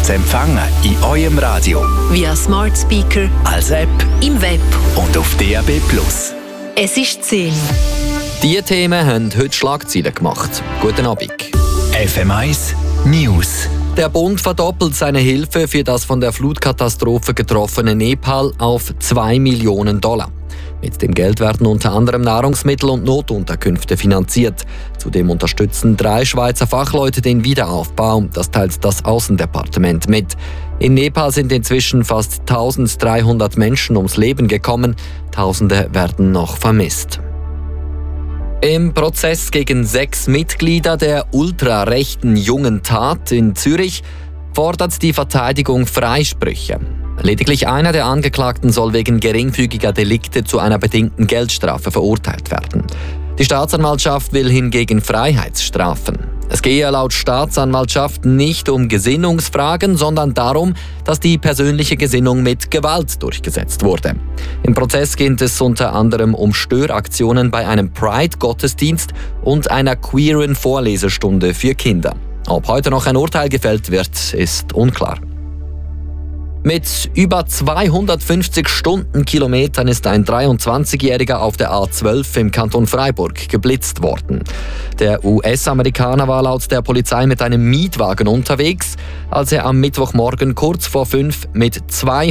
zu empfangen in eurem Radio, via Smart Speaker, als App im Web und auf DAB+. Es ist 10. Diese Themen haben heute Schlagzeilen gemacht. Guten Abend. FM1 News. Der Bund verdoppelt seine Hilfe für das von der Flutkatastrophe getroffene Nepal auf $2 Millionen. Mit dem Geld werden unter anderem Nahrungsmittel und Notunterkünfte finanziert. Zudem unterstützen 3 Schweizer Fachleute den Wiederaufbau. Das teilt das Außendepartement mit. In Nepal sind inzwischen fast 1300 Menschen ums Leben gekommen. Tausende werden noch vermisst. Im Prozess gegen 6 Mitglieder der ultrarechten Jungen Tat in Zürich fordert die Verteidigung Freisprüche. Lediglich einer der Angeklagten soll wegen geringfügiger Delikte zu einer bedingten Geldstrafe verurteilt werden. Die Staatsanwaltschaft will hingegen Freiheitsstrafen. Es gehe laut Staatsanwaltschaft nicht um Gesinnungsfragen, sondern darum, dass die persönliche Gesinnung mit Gewalt durchgesetzt wurde. Im Prozess geht es unter anderem um Störaktionen bei einem Pride-Gottesdienst und einer queeren Vorlesestunde für Kinder. Ob heute noch ein Urteil gefällt wird, ist unklar. Mit über 250 Stundenkilometern ist ein 23-Jähriger auf der A12 im Kanton Freiburg geblitzt worden. Der US-Amerikaner war laut der Polizei mit einem Mietwagen unterwegs, als er am Mittwochmorgen kurz vor 5 mit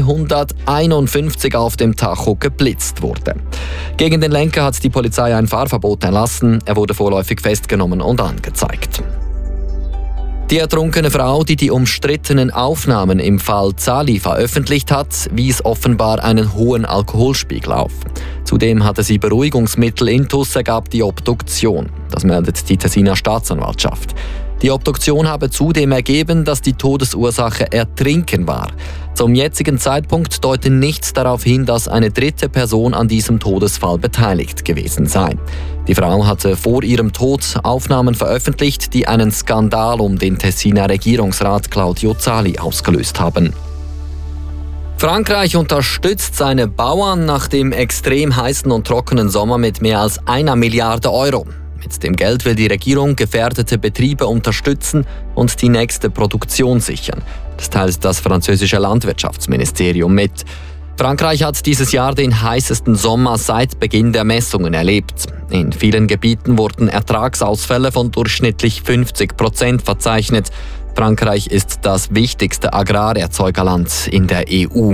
251 auf dem Tacho geblitzt wurde. Gegen den Lenker hat die Polizei ein Fahrverbot erlassen. Er wurde vorläufig festgenommen und angezeigt. Die ertrunkene Frau, die die umstrittenen Aufnahmen im Fall Zali veröffentlicht hat, wies offenbar einen hohen Alkoholspiegel auf. Zudem hatte sie Beruhigungsmittel intus, ergab die Obduktion. Das meldet die Tessiner Staatsanwaltschaft. Die Obduktion habe zudem ergeben, dass die Todesursache Ertrinken war. Zum jetzigen Zeitpunkt deute nichts darauf hin, dass eine dritte Person an diesem Todesfall beteiligt gewesen sei. Die Frau hatte vor ihrem Tod Aufnahmen veröffentlicht, die einen Skandal um den Tessiner Regierungsrat Claudio Zali ausgelöst haben. Frankreich unterstützt seine Bauern nach dem extrem heißen und trockenen Sommer mit mehr als 1 Milliarde Euro. Mit dem Geld will die Regierung gefährdete Betriebe unterstützen und die nächste Produktion sichern. Das teilt das französische Landwirtschaftsministerium mit. Frankreich hat dieses Jahr den heißesten Sommer seit Beginn der Messungen erlebt. In vielen Gebieten wurden Ertragsausfälle von durchschnittlich 50% verzeichnet. Frankreich ist das wichtigste Agrarerzeugerland in der EU.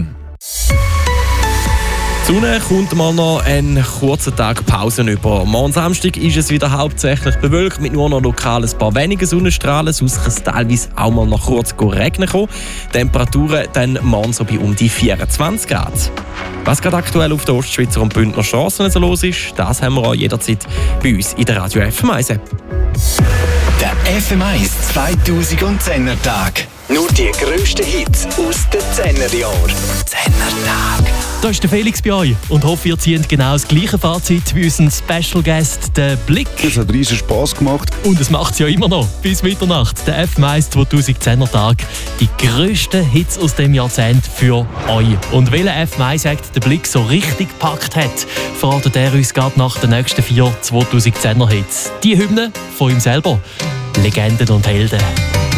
Die Sonne kommt mal noch einen kurzen Tag Pause über. Morgen Samstag ist es wieder hauptsächlich bewölkt, mit nur noch lokal ein paar wenige Sonnenstrahlen. Sonst kann es teilweise auch mal noch kurz regnen kommen. Temperaturen dann morgen so bei um die 24 Grad. Was gerade aktuell auf der Ostschweizer und Bündner Strassen so los ist, das haben wir auch jederzeit bei uns in der Radio FM1 App. Der FM1 2010er Tag. Nur die grössten Hits aus den 10er Jahren. 10er Tag. Da ist der Felix bei euch und hoffe, ihr zieht genau das gleiche Fazit wie unseren Special Guest, der Blick. Es hat riesen Spass gemacht. Und es macht es ja immer noch. Bis Mitternacht. Der FM1 2010er Tag. Die grössten Hits aus dem Jahrzehnt für euch. Und welcher FM1-Act der Blick so richtig gepackt hat, verratet er uns gerade nach den nächsten 4 2010er Hits. Die Hymne von ihm selber. Legenden und Helden.